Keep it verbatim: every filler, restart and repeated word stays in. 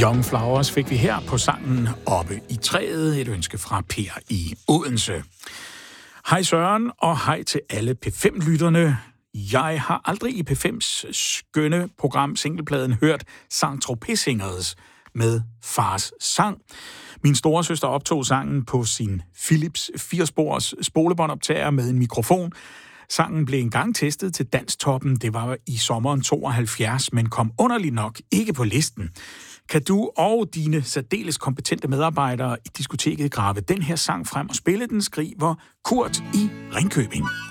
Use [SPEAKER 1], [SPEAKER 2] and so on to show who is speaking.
[SPEAKER 1] Young Flowers fik vi her på sangen Oppe i træet, et ønske fra Per i Odense. Hej Søren, og hej til alle P fem lytterne. Jeg har aldrig i P fems skønne program Singlepladen hørt Saint-Tropez Singers med Fars sang. Min storesøster optog sangen på sin Philips fire-spors spolebåndoptager med en mikrofon. Sangen blev engang testet til Danstoppen, det var i sommeren tooghalvfjerds, men kom underligt nok ikke på listen. Kan du og dine særdeles kompetente medarbejdere i diskoteket grave den her sang frem og spille den, skriver Kurt i Ringkøbing.